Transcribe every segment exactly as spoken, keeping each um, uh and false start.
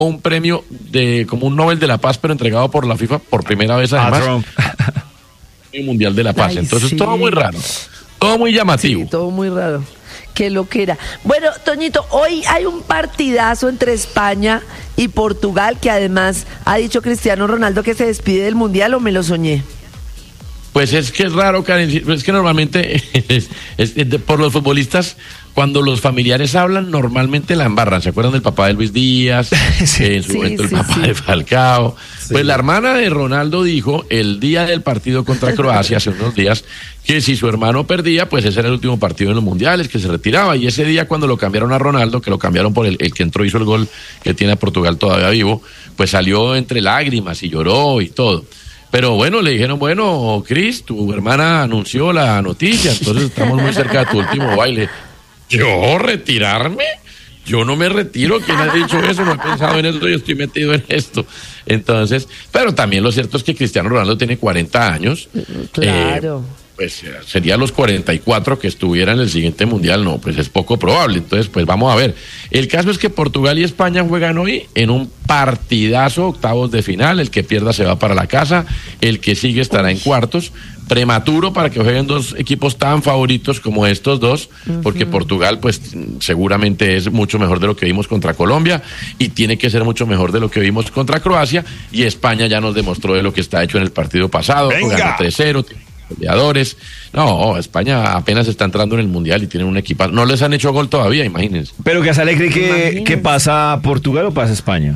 un premio de como un Nobel de la Paz, pero entregado por la FIFA por primera vez además. El Mundial de la Paz. Ay, Entonces sí. todo muy raro, todo muy llamativo. Sí, todo muy raro. Qué loquera. Bueno, Toñito, hoy hay un partidazo entre España y Portugal, que además ha dicho Cristiano Ronaldo que se despide del Mundial, ¿o me lo soñé? Pues es que es raro, Karen, es que normalmente es, es, es de, por los futbolistas, cuando los familiares hablan, normalmente la embarran. ¿Se acuerdan del papá de Luis Díaz? Sí, en su sí, momento sí, el papá sí. de Falcao. Sí. Pues la hermana de Ronaldo dijo el día del partido contra Croacia, hace unos días, que si su hermano perdía, pues ese era el último partido en los mundiales, que se retiraba. Y ese día cuando lo cambiaron a Ronaldo, que lo cambiaron por el, el que entró hizo el gol que tiene a Portugal todavía vivo, pues salió entre lágrimas y lloró y todo. Pero bueno, le dijeron, bueno, Cris, tu hermana anunció la noticia, entonces estamos muy cerca de tu último baile. ¿Yo retirarme? Yo no me retiro. ¿Quién ha dicho eso? No he pensado en eso, yo estoy metido en esto. Entonces, pero también lo cierto es que Cristiano Ronaldo tiene cuarenta años. Claro. Eh, pues sería los cuarenta y cuatro que estuviera en el siguiente mundial. No, pues es poco probable. Entonces, pues vamos a ver. El caso es que Portugal y España juegan hoy en un partidazo, octavos de final. El que pierda se va para la casa, el que sigue estará en cuartos. Prematuro para que jueguen dos equipos tan favoritos como estos dos, uh-huh. porque Portugal pues seguramente es mucho mejor de lo que vimos contra Colombia y tiene que ser mucho mejor de lo que vimos contra Croacia, y España ya nos demostró de lo que está hecho en el partido pasado, ganó tres cero, goleadores. No, España apenas está entrando en el Mundial y tienen un equipo, no les han hecho gol todavía, imagínense. Pero Casale cree que, que pasa Portugal o pasa España.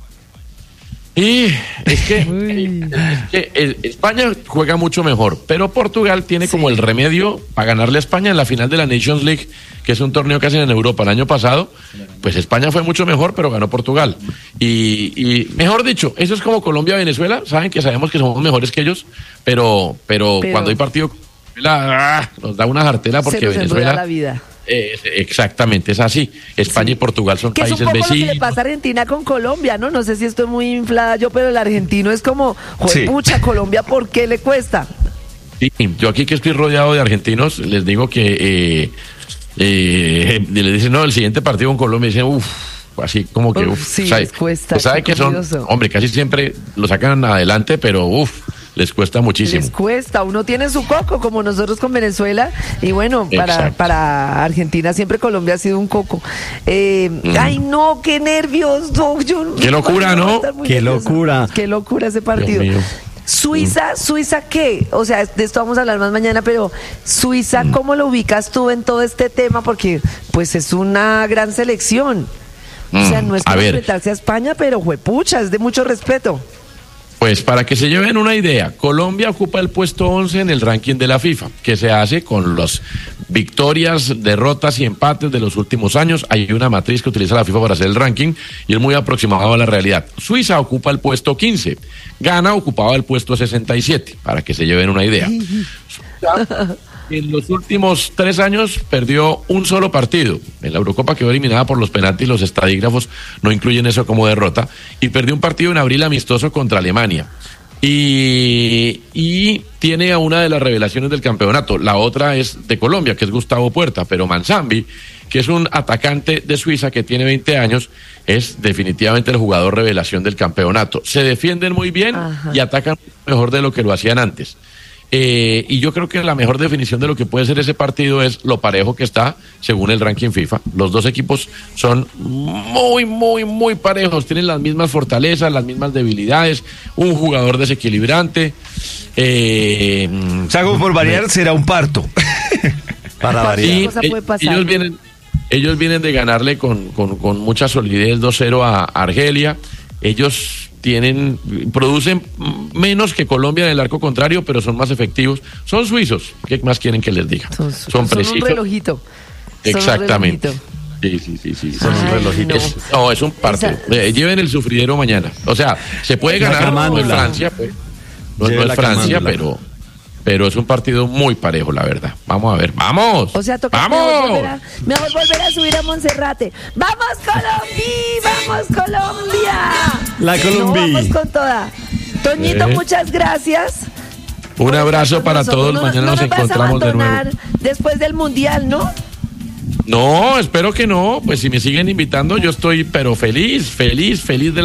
Y es que, es que el, España juega mucho mejor, pero Portugal tiene sí. como el remedio para ganarle a España en la final de la Nations League, que es un torneo que hacen en Europa el año pasado. Pues España fue mucho mejor, pero ganó Portugal. Y, y mejor dicho, eso es como Colombia-Venezuela, saben que sabemos que somos mejores que ellos, pero, pero, pero... cuando hay partido la, nos da una jartera porque se nos Venezuela... la vida. Eh, exactamente, es así. España sí. y Portugal son que países es un poco vecinos. Lo que le pasa a Argentina con Colombia, ¿no? No sé si estoy muy inflada yo, pero el argentino es como, joder, pucha, sí. Colombia, ¿por qué le cuesta? Sí, yo aquí que estoy rodeado de argentinos, les digo que eh, eh, le dicen, no, el siguiente partido con Colombia, dicen, uff, así como que, uff, sí, sabe, les cuesta. Sabe que son, hombre, casi siempre lo sacan adelante, pero uff, les cuesta muchísimo. Les cuesta, uno tiene su coco, como nosotros con Venezuela, y bueno, para, para Argentina siempre Colombia ha sido un coco. Eh, mm. Ay, no, qué nervios. No, yo, qué locura, ¿no? Qué nerviosa. locura. Qué locura ese partido. Suiza, mm. ¿Suiza qué? O sea, de esto vamos a hablar más mañana, pero Suiza, mm. ¿cómo lo ubicas tú en todo este tema? Porque, pues, es una gran selección. Mm. O sea, no es para enfrentarse a España, pero juepucha, es de mucho respeto. Pues para que se lleven una idea, Colombia ocupa el puesto once en el ranking de la FIFA, que se hace con las victorias, derrotas y empates de los últimos años. Hay una matriz que utiliza la FIFA para hacer el ranking y es muy aproximado a la realidad. Suiza ocupa el puesto quince, Ghana ocupaba el puesto sesenta y siete, para que se lleven una idea. Suiza, en los últimos tres años perdió un solo partido. En la Eurocopa quedó eliminada por los penaltis, los estadígrafos no incluyen eso como derrota, y perdió un partido en abril amistoso contra Alemania. Y, y tiene a una de las revelaciones del campeonato. La otra es de Colombia, que es Gustavo Puerta, pero Manzambi, que es un atacante de Suiza que tiene veinte años, es definitivamente el jugador revelación del campeonato. Se defienden muy bien. Ajá. Y atacan mejor de lo que lo hacían antes. Eh, y yo creo que la mejor definición de lo que puede ser ese partido es lo parejo que está según el ranking FIFA. Los dos equipos son muy, muy, muy parejos, tienen las mismas fortalezas, las mismas debilidades, un jugador desequilibrante. Eh, Sago, por variar, será un parto. Para variar. Y, eh, ellos vienen, ellos vienen de ganarle con, con, con mucha solidez dos cero a Argelia. Ellos tienen, producen menos que Colombia en el arco contrario, pero son más efectivos. Son suizos. ¿Qué más quieren que les diga? Son, son precisos. Son un relojito. Exactamente. Son un relojito. Sí, sí, sí, sí. Son Ay, un relojito. No. Es, no, es un partido. Eh, lleven el sufridero mañana. O sea, se puede ganar, no es Francia, pues. No, no es Francia, pero... Pero es un partido muy parejo, la verdad. Vamos a ver, ¡vamos! O sea, toca ¡vamos! Mejor volver, a, mejor volver a subir a Monserrate. ¡Vamos, Colombia! ¡Vamos, Colombia! La Colombia. No, vamos con toda. Toñito, eh. muchas gracias. Un abrazo para todos. No, Mañana no nos encontramos de nuevo. Después del Mundial, ¿no? No, espero que no. Pues si me siguen invitando, yo estoy, pero feliz, feliz, feliz de